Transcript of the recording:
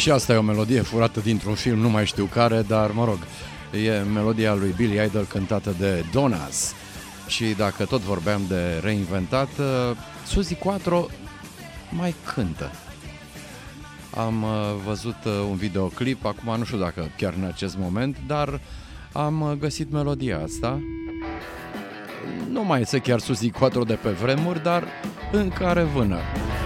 Și asta e o melodie furată dintr-un film, nu mai știu care, dar mă rog, e melodia lui Billy Idol cântată de Donas. Și dacă tot vorbeam de reinventat, Suzi Quatro mai cântă. Am văzut un videoclip, acum nu știu dacă chiar în acest moment, dar am găsit melodia asta. Nu mai este chiar Suzi Quatro de pe vremuri, dar încă are vână.